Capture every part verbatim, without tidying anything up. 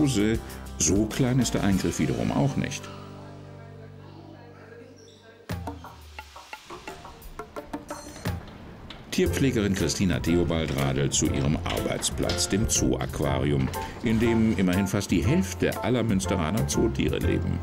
Hause, so klein ist der Eingriff wiederum auch nicht. Tierpflegerin Christina Theobald radelt zu ihrem Arbeitsplatz, dem Zoo-Aquarium, in dem immerhin fast die Hälfte aller Münsteraner Zootiere leben.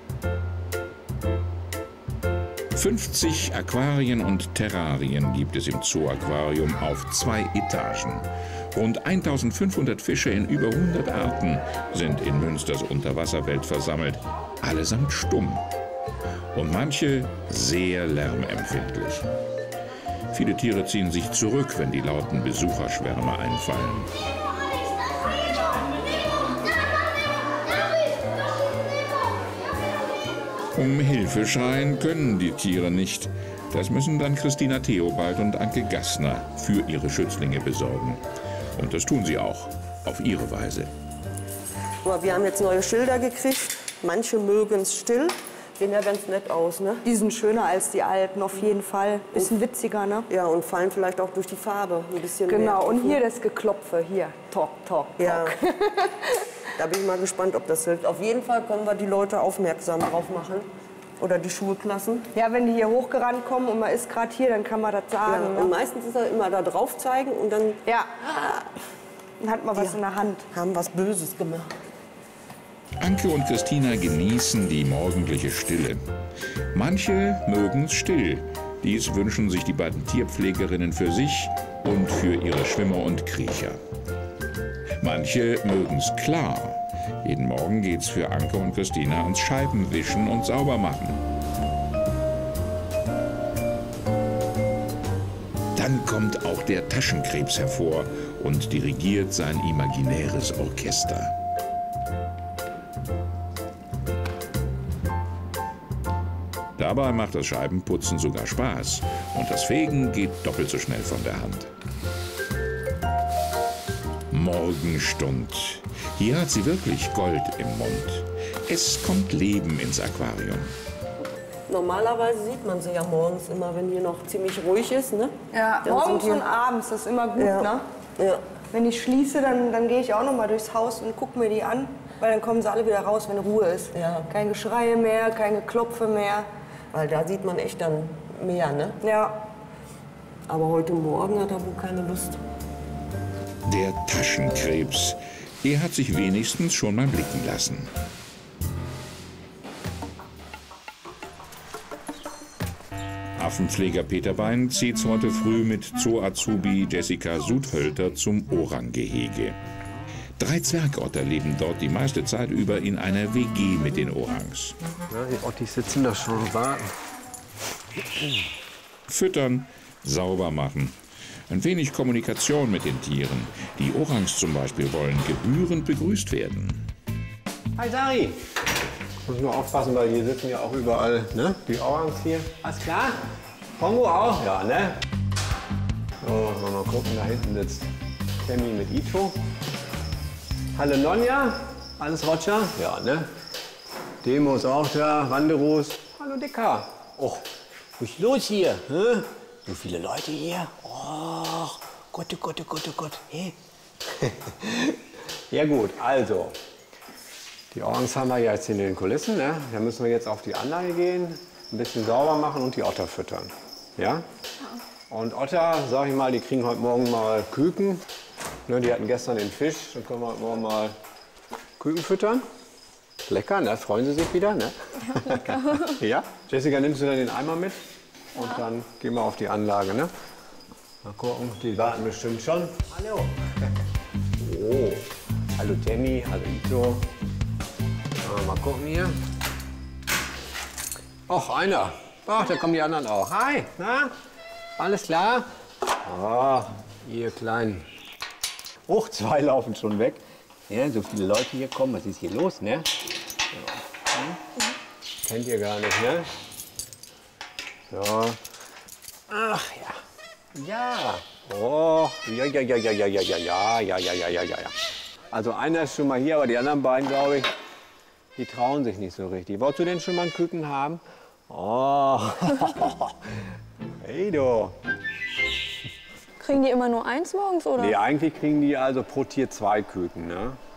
fünfzig Aquarien und Terrarien gibt es im Zoo-Aquarium auf zwei Etagen. Rund eintausendfünfhundert Fische in über hundert Arten sind in Münsters Unterwasserwelt versammelt, allesamt stumm. Und manche sehr lärmempfindlich. Viele Tiere ziehen sich zurück, wenn die lauten Besucherschwärme einfallen. Um Hilfe schreien können die Tiere nicht. Das müssen dann Christina Theobald und Anke Gassner für ihre Schützlinge besorgen. Und das tun sie auch, auf ihre Weise. Wir haben jetzt neue Schilder gekriegt. Manche mögen es still. Sehen ja ganz nett aus, ne? Die sind schöner als die alten, auf jeden Fall. Bisschen witziger, ne? Ja, und fallen vielleicht auch durch die Farbe ein bisschen mehr. Genau, und hier das Geklopfe, hier, tok, tok, tok. Ja. Da bin ich mal gespannt, ob das hilft. Auf jeden Fall können wir die Leute aufmerksam drauf machen. Oder die Schulklassen. Ja, wenn die hier hochgerannt kommen und man ist gerade hier, dann kann man das sagen. Ja, ne? Und meistens ist er immer da drauf zeigen und dann... Ja, dann hat man was in der Hand. Haben was Böses gemacht. Anke und Christina genießen die morgendliche Stille. Manche mögen's still. Dies wünschen sich die beiden Tierpflegerinnen für sich und für ihre Schwimmer und Kriecher. Manche mögen's klar. Jeden Morgen geht's für Anke und Christina ans Scheibenwischen und Saubermachen. Dann kommt auch der Taschenkrebs hervor und dirigiert sein imaginäres Orchester. Dabei macht das Scheibenputzen sogar Spaß und das Fegen geht doppelt so schnell von der Hand. Morgenstund. Hier hat sie wirklich Gold im Mund. Es kommt Leben ins Aquarium. Normalerweise sieht man sie ja morgens immer, wenn hier noch ziemlich ruhig ist, ne? Ja, Dann morgens sind hier- und abends, das ist immer gut, Ja. ne? Ja. Wenn ich schließe, dann, dann gehe ich auch noch mal durchs Haus und gucke mir die an, weil dann kommen sie alle wieder raus, wenn Ruhe ist. Ja. Kein Geschreie mehr, kein Geklopfe mehr. Weil da sieht man echt dann mehr, ne? Ja. Aber heute Morgen hat er wohl keine Lust. Der Taschenkrebs. Er hat sich wenigstens schon mal blicken lassen. Affenpfleger Peter Bein zieht's heute früh mit Zoo-Azubi Jessica Sudhölter zum Orang-Gehege. Drei Zwergotter leben dort die meiste Zeit über in einer W G mit den Orangs. Ja, die Ottis sitzen da schon und warten. Füttern, sauber machen. Ein wenig Kommunikation mit den Tieren. Die Orangs zum Beispiel wollen gebührend begrüßt werden. Hi Sari! Muss nur aufpassen, weil hier sitzen ja auch überall, ne? Die Orangs hier. Alles klar? Kongo auch? Ja, ne? So, mal gucken, da hinten sitzt Tammy mit Ito. Hallo Nonja, alles Roger? Ja, ne? Demo ist auch da, Wanderus. Hallo Dicker. Och, was ist los hier? Hä? So viele Leute hier. Oh, Gott, oh Gott, oh Gott, oh Gott. Hey. Ja gut, also. Die Orangs haben wir ja jetzt in den Kulissen. Ne? Da müssen wir jetzt auf die Anlage gehen, ein bisschen sauber machen und die Otter füttern. Ja? Und Otter, sag ich mal, die kriegen heute Morgen mal Küken. Ne, die hatten gestern den Fisch, dann können wir heute Morgen mal Küken füttern. Lecker, ne? Freuen sie sich wieder, ne? Ja, lecker. Ja? Jessica, nimmst du dann den Eimer mit? Und dann gehen wir auf die Anlage, ne? Mal gucken, die warten bestimmt schon. Hallo. Oh. Hallo Tammy, hallo Ito. Mal gucken hier. Och, einer. Ach, da kommen die anderen auch. Hi, na? Alles klar? Oh, ihr Kleinen. Och, zwei laufen schon weg. Ja, so viele Leute hier kommen. Was ist hier los, ne? Ja. Hm? Kennt ihr gar nicht, ne? So. Ach ja. Ja. Oh, ja, ja, ja, ja, ja, ja, ja, ja, ja, ja, ja, ja, ja. Also einer ist schon mal hier, aber die anderen beiden, glaube ich, die trauen sich nicht so richtig. Wolltest du denn schon mal einen Küken haben? Oh. Hey du. Kriegen die immer nur eins morgens, oder? Nee, eigentlich kriegen die also pro Tier zwei Küken, ne?